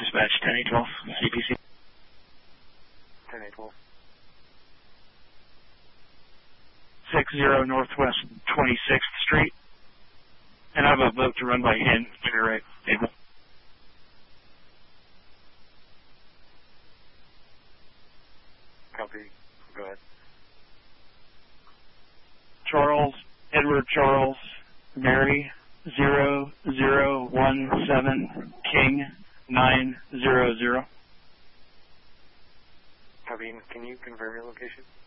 dispatch 10812, CPC. 10812. 60 Northwest 26th Street. And I have a vote to run by hand. Give me right. Table. Copy. Go ahead. Charles, Edward Charles, Mary, 0017, King, 900. Copy. Can you confirm your location?